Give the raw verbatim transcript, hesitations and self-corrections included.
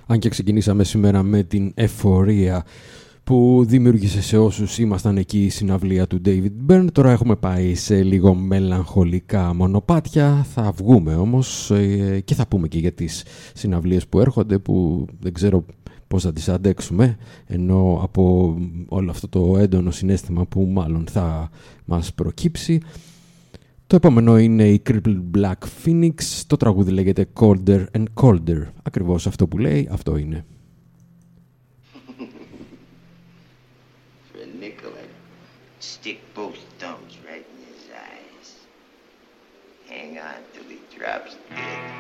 Αν και ξεκινήσαμε σήμερα με την Εφορία που δημιούργησε σε όσους ήμασταν εκεί η συναυλία του David Byrne, τώρα έχουμε πάει σε λίγο μελαγχολικά μονοπάτια. Θα βγούμε όμως ε, και θα πούμε και για τις συναυλίες που έρχονται, που δεν ξέρω πώς θα τις αντέξουμε, ενώ από όλο αυτό το έντονο συναίσθημα που μάλλον θα μας προκύψει. Το επόμενο είναι η Crippled Black Phoenix, το τραγούδι λέγεται Colder and Colder. Ακριβώς αυτό που λέει, αυτό είναι. For a nickel, I'd stick both thumbs right in his eyes. Hang on till he drops dead.